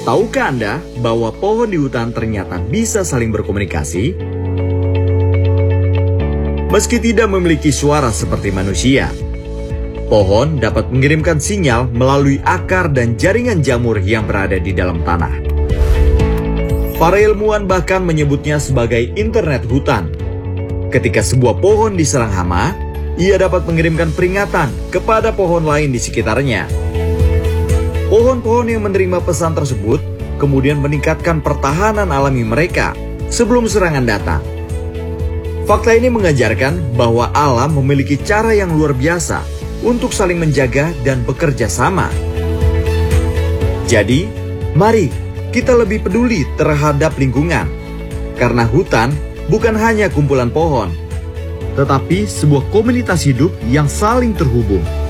Tahukah Anda bahwa pohon di hutan ternyata bisa saling berkomunikasi? Meski tidak memiliki suara seperti manusia, pohon dapat mengirimkan sinyal melalui akar dan jaringan jamur yang berada di dalam tanah. Para ilmuwan bahkan menyebutnya sebagai internet hutan. Ketika sebuah pohon diserang hama, ia dapat mengirimkan peringatan kepada pohon lain di sekitarnya. Pohon-pohon yang menerima pesan tersebut kemudian meningkatkan pertahanan alami mereka sebelum serangan datang. Fakta ini mengajarkan bahwa alam memiliki cara yang luar biasa untuk saling menjaga dan bekerja sama. Jadi, mari kita lebih peduli terhadap lingkungan, karena hutan bukan hanya kumpulan pohon, tetapi sebuah komunitas hidup yang saling terhubung.